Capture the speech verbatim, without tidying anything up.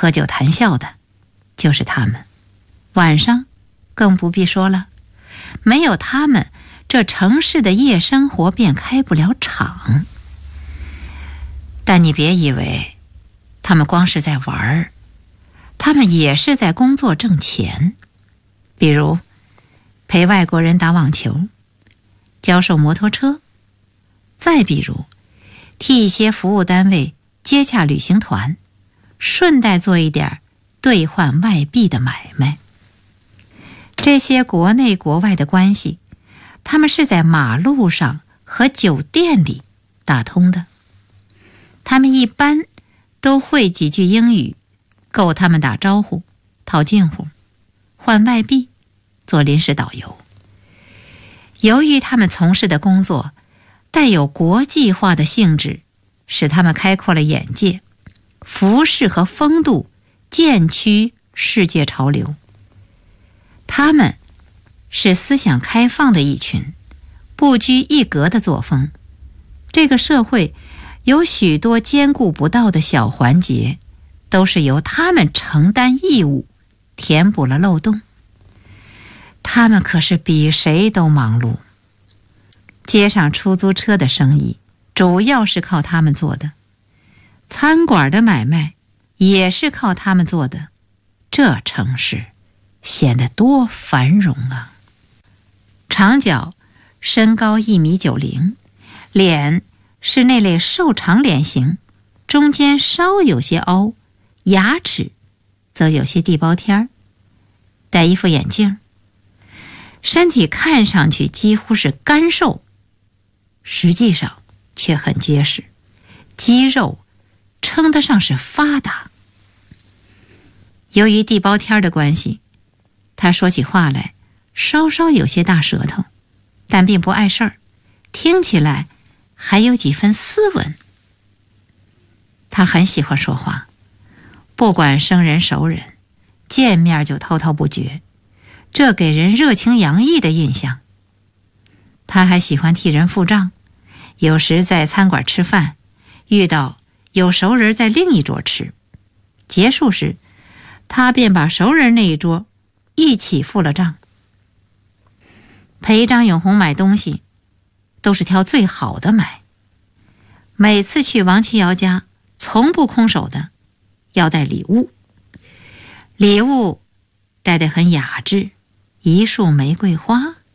喝酒谈笑的就是他们。晚上更不必说了，没有他们，这城市的夜生活便开不了场。但你别以为他们光是在玩儿，他们也是在工作挣钱。比如陪外国人打网球，教授摩托车，再比如替一些服务单位接洽旅行团，顺带做一点兑换外币的买卖。这些国内国外的关系，他们是在马路上和酒店里打通的。他们一般都会几句英语，够他们打招呼、套近乎、换外币、做临时导游。由于他们从事的工作带有国际化的性质，使他们开阔了眼界，服饰和风度渐趋世界潮流。他们是思想开放的一群，不拘一格的作风。这个社会有许多兼顾不到的小环节，都是由他们承担义务，填补了漏洞。他们可是比谁都忙碌。街上出租车的生意主要是靠他们做的，餐馆的买卖也是靠他们做的。这城市显得多繁荣啊！长脚，身高一米九零，脸是那类瘦长脸型，中间稍有些凹，牙齿则有些地包天儿，戴一副眼镜，身体看上去几乎是干瘦，实际上却很结实，肌肉称得上是发达。由于地包天的关系，他说起话来稍稍有些大舌头，但并不碍事儿，听起来还有几分斯文。他很喜欢说话，不管生人熟人，见面就滔滔不绝，这给人热情洋溢的印象。他还喜欢替人付账，有时在餐馆吃饭，遇到有熟人在另一桌吃，结束时他便把熟人那一桌一起付了账。陪张永红买东西都是挑最好的买，每次去王七瑶家从不空手的，要带礼物。礼物带得很雅致，一束玫瑰花，